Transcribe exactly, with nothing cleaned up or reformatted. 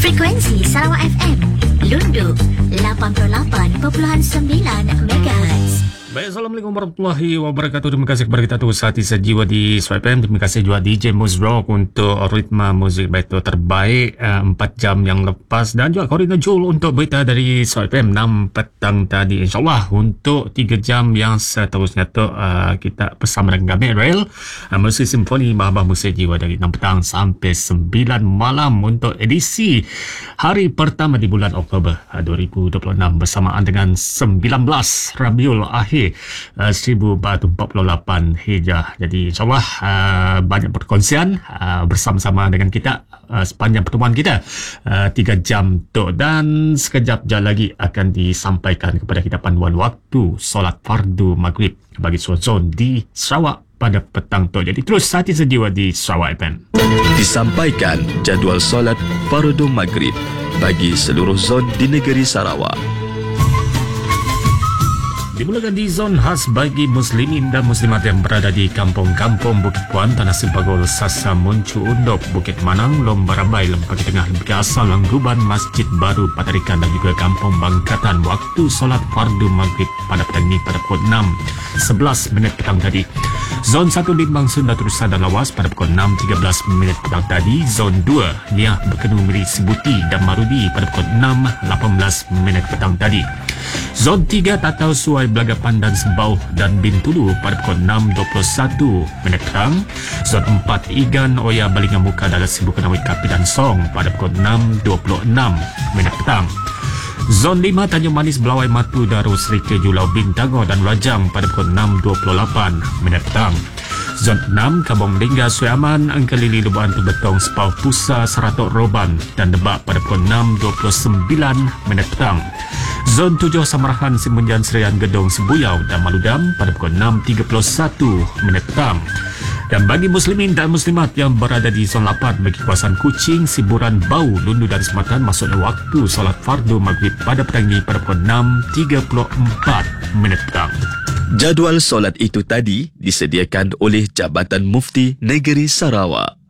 Frekuensi Sarawak F M, Lundu lapan puluh lapan perpuluhan sembilan megahertz. Baik, Assalamualaikum warahmatullahi wabarakatuh. Terima kasih kepada kita tu sehati sejiwa di Swipe M. Terima kasih juga D J Muz Rock untuk ritma muzik betul terbaik uh, empat jam yang lepas, dan juga Corina Jul untuk berita dari Swipe M enam petang tadi. InsyaAllah untuk tiga jam yang seterusnya tu uh, kita bersama dengan kami Rail uh, Musik Simfoni Mahabah Musik Jiwa dari enam petang sampai sembilan malam untuk edisi hari pertama di bulan Oktober uh, dua ribu dua puluh enam bersamaan dengan sembilan belas Rabiul Akhir Uh, seribu empat ratus empat puluh lapan Hijrah. Jadi insyaAllah uh, banyak perkongsian uh, bersama-sama dengan kita uh, sepanjang pertemuan kita uh, tiga jam tu, dan sekejap je lagi akan disampaikan kepada kita panduan waktu solat fardu maghrib bagi zon di Sarawak pada petang tu. Jadi terus hati sejiwa di Sarawak F M. Disampaikan jadual solat fardu maghrib bagi seluruh zon di negeri Sarawak. Dimulakan di zon khas bagi muslimin dan muslimat yang berada di kampung-kampung Bukit Puan, Tanah Simpagol, Sasa, Muncu, Undop, Bukit Manang, Lomba Rabai, Lempaki Tengah, Lempaki Asal, Langguban, Masjid Baru, Patarikan dan juga Kampung Bangkatan. Waktu solat fardu maghrib pada petang ini pada pukul enam sebelas minit petang tadi. Zon satu Limbang, Sunda, Terusan dan Lawas pada pukul enam tiga belas minit petang tadi. Zon dua Niah, Berkenu, Miri, Sibuti dan Marudi pada pukul enam lapan belas minit petang tadi. Zon tiga Tatau, Suai, Belagapan dan Sembau dan Bintulu pada pukul enam dua puluh satu minit petang. Zon empat Igan, Oya, Balingan Muka, Dalam Sibu, Kenawit, Kapi dan Song pada pukul enam dua puluh enam minit petang. Zon lima Tanjung Manis, Belawai, Matu, Daru, Serika, Julau, Bintangor dan Rajang pada pukul enam dua puluh lapan minit petang. Zon enam Kabong Lingga, Sui Aman, Angkelili, Lubaan, Tubetong, Sepau, Pusa, Seratok, Roban dan Debak pada pukul enam dua puluh sembilan minit petang. Zon tujuh Samarahan, Simunjan, Serian, Gedong, Sibuyau dan Maludam pada pukul enam tiga puluh satu minit petang. Dan bagi muslimin dan muslimat yang berada di zon lapan bagi kawasan Kuching, Siburan, Bau, Lundu dan Sematan, masuknya waktu solat fardu maghrib pada petang ini pada pukul enam tiga puluh empat minit petang. Jadual solat itu tadi disediakan oleh Jabatan Mufti Negeri Sarawak.